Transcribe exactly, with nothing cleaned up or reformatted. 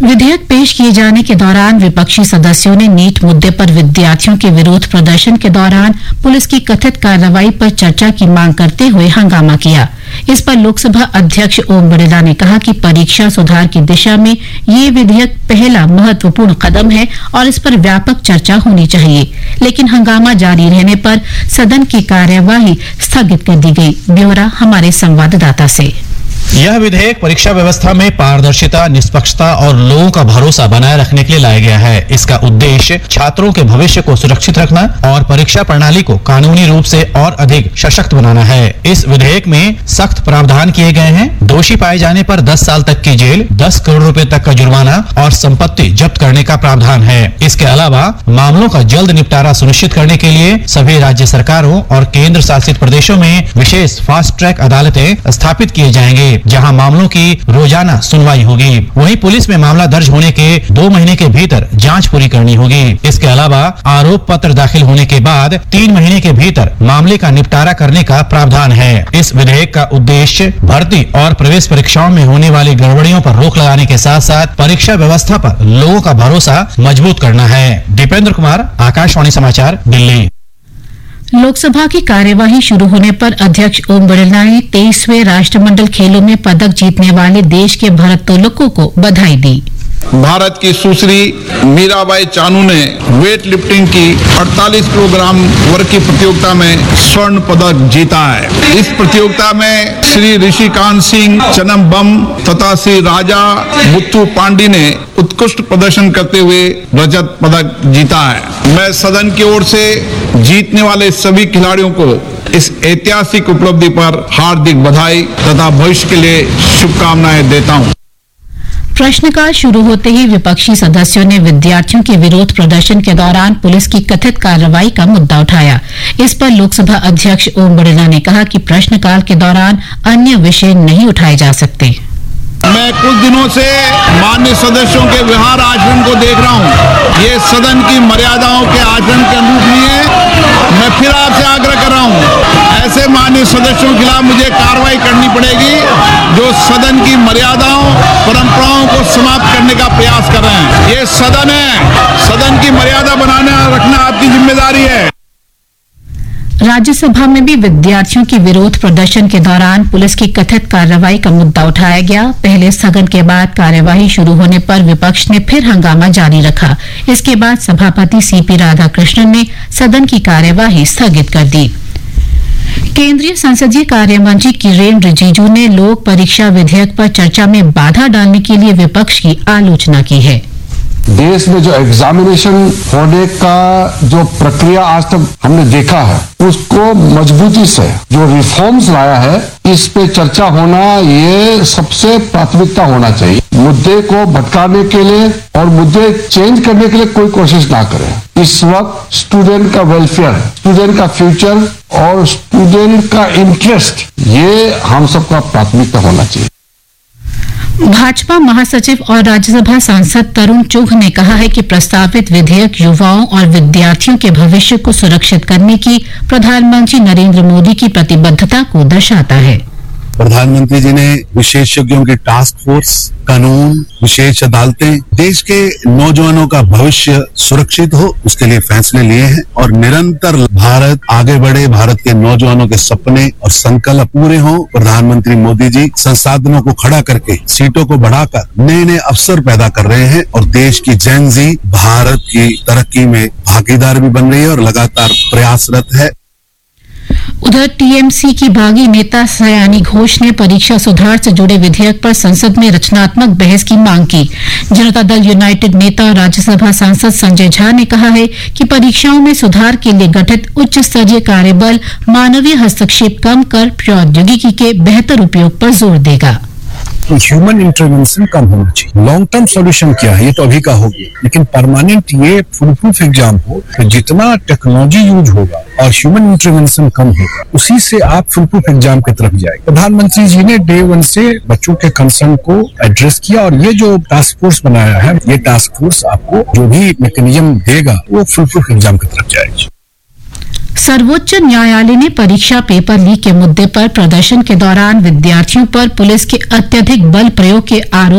विधेयक पेश किए जाने के दौरान विपक्षी सदस्यों ने नीट मुद्दे पर विद्यार्थियों के विरोध प्रदर्शन के दौरान पुलिस की कथित कार्रवाई पर चर्चा की मांग करते हुए हंगामा किया। इस पर लोकसभा अध्यक्ष ओम बिरला ने कहा कि परीक्षा सुधार की दिशा में ये विधेयक पहला महत्वपूर्ण कदम है और इस पर व्यापक चर्चा होनी चाहिए, लेकिन हंगामा जारी रहने पर सदन की कार्यवाही स्थगित कर दी गई। ब्यौरा हमारे संवाददाता से। यह विधेयक परीक्षा व्यवस्था में पारदर्शिता, निष्पक्षता और लोगों का भरोसा बनाए रखने के लिए लाया गया है। इसका उद्देश्य छात्रों के भविष्य को सुरक्षित रखना और परीक्षा प्रणाली को कानूनी रूप से और अधिक सशक्त बनाना है। इस विधेयक में सख्त प्रावधान किए गए हैं। दोषी पाए जाने पर दस साल तक की जेल, दस करोड़ रुपए तक का जुर्माना और संपत्ति जब्त करने का प्रावधान है। इसके अलावा मामलों का जल्द निपटारा सुनिश्चित करने के लिए सभी राज्य सरकारों और केंद्र शासित प्रदेशों में विशेष फास्ट ट्रैक अदालतें स्थापित किए जाएंगे, जहां मामलों की रोजाना सुनवाई होगी। वहीं पुलिस में मामला दर्ज होने के दो महीने के भीतर जांच पूरी करनी होगी। इसके अलावा आरोप पत्र दाखिल होने के बाद तीन महीने के भीतर मामले का निपटारा करने का प्रावधान है। इस विधेयक का उद्देश्य भर्ती और प्रवेश परीक्षाओं में होने वाली गड़बड़ियों पर रोक लगाने के साथ साथ परीक्षा व्यवस्था पर लोगों का भरोसा मजबूत करना है। दीपेंद्र कुमार, आकाशवाणी समाचार, दिल्ली। लोकसभा की कार्यवाही शुरू होने पर अध्यक्ष ओम बिरला ने तेईसवें राष्ट्रमंडल खेलों में पदक जीतने वाले देश के भारोत्तोलकों को बधाई दी। भारत की सुश्री मीराबाई चानू ने वेट लिफ्टिंग की अड़तालीस किलोग्राम वर्ग की प्रतियोगिता में स्वर्ण पदक जीता है। इस प्रतियोगिता में श्री ऋषिकांत सिंह चनम्बम तथा श्री राजा मुत्थु पांडी ने उत्कृष्ट प्रदर्शन करते हुए रजत पदक जीता है। मैं सदन की ओर से जीतने वाले सभी खिलाड़ियों को इस ऐतिहासिक उपलब्धि पर हार्दिक बधाई तथा भविष्य के लिए शुभकामनाएं देता हूं। प्रश्नकाल शुरू होते ही विपक्षी सदस्यों ने विद्यार्थियों के विरोध प्रदर्शन के दौरान पुलिस की कथित कार्रवाई का मुद्दा उठाया। इस पर लोकसभा अध्यक्ष ओम बिरला ने कहा कि प्रश्नकाल के दौरान अन्य विषय नहीं उठाए जा सकते। मैं कुछ दिनों से माननीय सदस्यों के व्यवहार आचरण को देख रहा हूं। ये सदन की मर्यादाओं के आचरण के अनुरूप नहीं है। मैं फिर आपसे आग्रह कर रहा हूं, ऐसे माननीय सदस्यों के खिलाफ मुझे कार्रवाई करनी पड़ेगी जो सदन की मर्यादाओं, परंपराओं को समाप्त करने का प्रयास कर रहे हैं। ये सदन है, सदन की मर्यादा बनाने रखना आपकी जिम्मेदारी है। राज्यसभा में भी विद्यार्थियों के विरोध प्रदर्शन के दौरान पुलिस की कथित कार्रवाई का मुद्दा उठाया गया। पहले स्थगन के बाद कार्यवाही शुरू होने पर विपक्ष ने फिर हंगामा जारी रखा। इसके बाद सभापति सीपी राधाकृष्णन ने सदन की कार्यवाही स्थगित कर दी। केंद्रीय संसदीय कार्य मंत्री किरेन रिजिजू ने लोक परीक्षा विधेयक पर चर्चा में बाधा डालने के लिए विपक्ष की आलोचना की है। देश में जो एग्जामिनेशन होने का जो प्रक्रिया आज तक हमने देखा है, उसको मजबूती से जो रिफॉर्म्स लाया है, इस पे चर्चा होना ये सबसे प्राथमिकता होना चाहिए। मुद्दे को भटकाने के लिए और मुद्दे चेंज करने के लिए कोई कोशिश ना करें। इस वक्त स्टूडेंट का वेलफेयर, स्टूडेंट का फ्यूचर और स्टूडेंट का इंटरेस्ट, ये हम सबका प्राथमिकता होना चाहिए। भाजपा महासचिव और राज्यसभा सांसद तरुण चुघ ने कहा है कि प्रस्तावित विधेयक युवाओं और विद्यार्थियों के भविष्य को सुरक्षित करने की प्रधानमंत्री नरेंद्र मोदी की प्रतिबद्धता को दर्शाता है। प्रधानमंत्री जी ने विशेषज्ञों की टास्क फोर्स, कानून, विशेष अदालतें देश के नौजवानों का भविष्य सुरक्षित हो, उसके लिए फैसले लिए हैं और निरंतर भारत आगे बढ़े, भारत के नौजवानों के सपने और संकल्प पूरे हों। प्रधानमंत्री मोदी जी संसाधनों को खड़ा करके, सीटों को बढ़ाकर नए नए अवसर पैदा कर रहे हैं और देश की जेन जी भारत की तरक्की में भागीदार भी बन रही है और लगातार प्रयासरत है। उधर टीएमसी की बागी नेता सयानी घोष ने परीक्षा सुधार से जुड़े विधेयक पर संसद में रचनात्मक बहस की मांग की। जनता दल यूनाइटेड नेता और राज्यसभा सांसद संजय झा ने कहा है कि परीक्षाओं में सुधार के लिए गठित उच्च स्तरीय कार्यबल मानवीय हस्तक्षेप कम कर प्रौद्योगिकी के बेहतर उपयोग पर जोर देगा। ह्यूमन इंटरवेंशन कम होना चाहिए। लॉन्ग टर्म सॉल्यूशन क्या है, ये तो अभी का हो गया, लेकिन परमानेंट ये फुल प्रूफ एग्जाम हो तो जितना टेक्नोलॉजी यूज होगा और ह्यूमन इंटरवेंशन कम होगा, उसी से आप फुल प्रूफ एग्जाम की तरफ जाएंगे। प्रधानमंत्री जी ने डे वन से बच्चों के कंसर्न को एड्रेस किया और ये जो टास्क फोर्स बनाया है, ये टास्क फोर्स आपको जो भी मैकेनिज्म देगा वो फुल प्रूफ एग्जाम की तरफ जाएगी। सर्वोच्च न्यायालय ने परीक्षा पेपर लीक के मुद्दे पर प्रदर्शन के दौरान विद्यार्थियों पर पुलिस के अत्यधिक बल प्रयोग के आरोप